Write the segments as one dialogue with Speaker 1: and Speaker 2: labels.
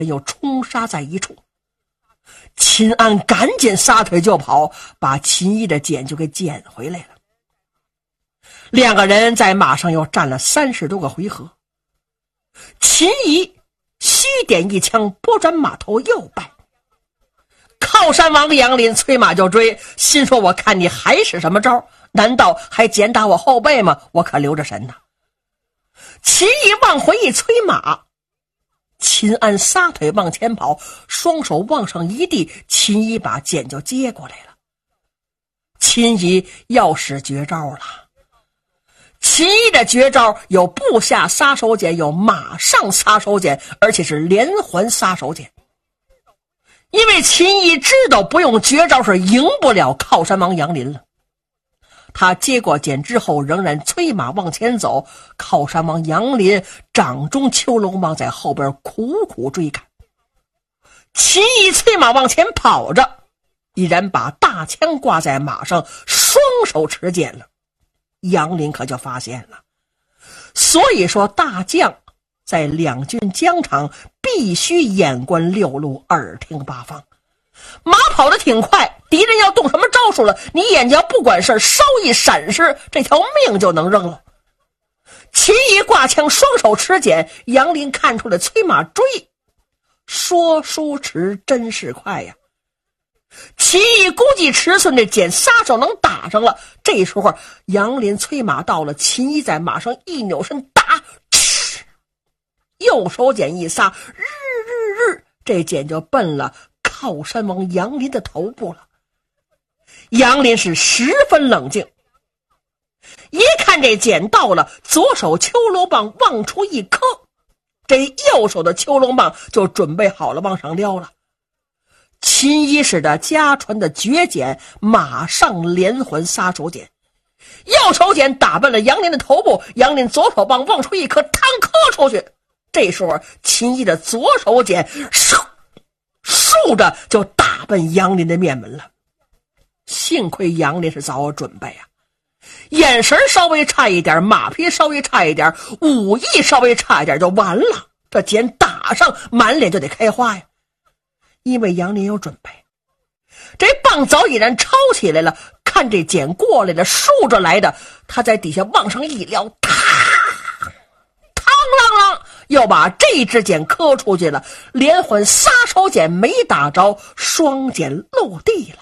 Speaker 1: 又冲杀在一处。秦安赶紧撒腿就跑，把秦姨的剑就给捡回来了。两个人在马上又战了30多个回合，秦姨虚点一枪，拨转马头又败。靠山王杨林催马就追，心说我看你还使什么招？难道还简打我后背吗？我可留着神呢。秦姨往回一催马，秦安撒腿往前跑，双手往上一递，秦姨把剑就接过来了。秦姨要使绝招了。秦姨的绝招有步下撒手锏，有马上撒手锏，而且是连环撒手锏。因为秦姨知道不用绝招是赢不了靠山王杨林了。他接过剑之后仍然催马往前走，靠山王杨林掌中秋龙棒在后边苦苦追赶。秦姨催马往前跑着，依然把大枪挂在马上，双手持剑了。杨林可就发现了。所以说大将在两军疆场必须眼观六路，耳听八方。马跑得挺快，敌人要动什么招数了，你眼睛不管事，稍一闪失，这条命就能扔了。秦姨挂枪，双手持剑，杨林看出了催马追，说书迟真是快呀。秦姨估计尺寸这剑撒手能打上了，这时候杨林催马到了，秦姨在马上一扭身打，右手剑一撒，日，这剑就奔了靠山王杨林的头部了。杨林是十分冷静，一看这剑到了，左手秋龙棒往出一磕，这右手的秋龙棒就准备好了往上撩了。秦一使的家传的绝剪，马上连环撒手锏，右手锏打奔了杨林的头部，杨林左手棒往出一磕，趟磕出去。这时候秦一的左手锏竖着就打奔杨林的面门了。幸亏杨林是早有准备啊，眼神稍微差一点，马匹稍微差一点，武艺稍微差一点就完了，这剑打上满脸就得开花呀。因为杨林有准备，这棒早已然抄起来了，看这剑过来了，竖着来的，他在底下往上一撩，嘡啷啷，又把这支剑磕出去了，连环撒手锏没打着，双剑落地了。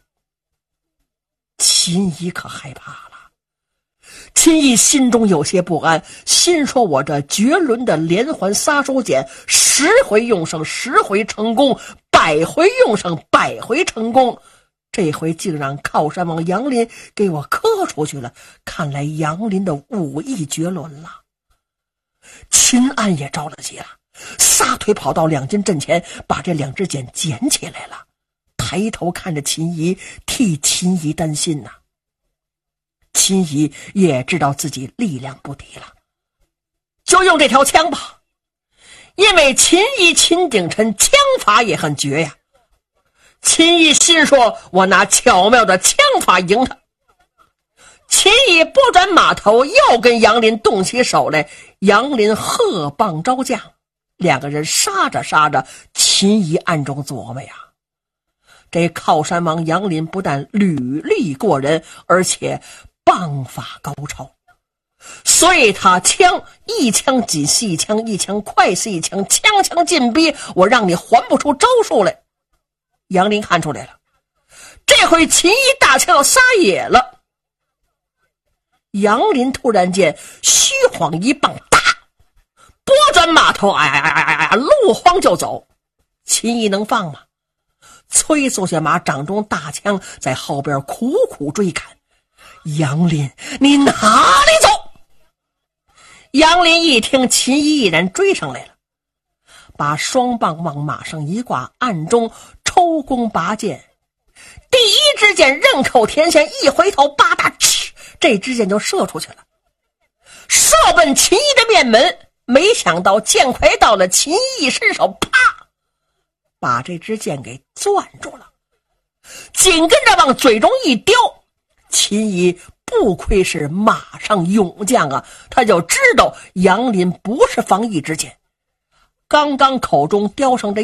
Speaker 1: 秦姨可害怕了，秦姨心中有些不安，心说我这绝伦的连环撒手锏10回用上10回成功，100回用上100回成功，这回竟让靠山王杨林给我磕出去了，看来杨林的武艺绝伦了。秦安也着了急了，撒腿跑到两军阵前，把这两支剑捡起来了，抬头看着秦姨，替秦姨担心呐。秦姨也知道自己力量不敌了，就用这条枪吧，因为秦姨秦鼎琛枪法也很绝呀。秦姨心说，我拿巧妙的枪法赢他。秦姨拨转马头，又跟杨林动起手来，杨林喝棒招架，两个人杀着杀着，秦姨暗中琢磨呀，这靠山王杨林不但履历过人，而且棒法高超，所以他枪一枪紧似一枪，一枪快似一枪，枪枪进逼，我让你还不出招数来。杨林看出来了，这回秦一大枪要撒野了。杨林突然间虚晃一棒，打拨转马头，落荒就走。秦一能放吗？催速下马，掌中大枪在后边苦苦追赶。杨林，你哪里走？杨林一听秦一毅然追上来了，把双棒往马上一挂，暗中抽弓拔箭。第一支箭刃口填弦，一回头，吧嗒，这支箭就射出去了，射奔秦一的面门。没想到箭快到了，秦一伸手，啪，把这支箭给攥住了，紧跟着往嘴中一叼。秦一不愧是马上勇将啊，他就知道杨林不是防一支箭， 刚刚口中叼上这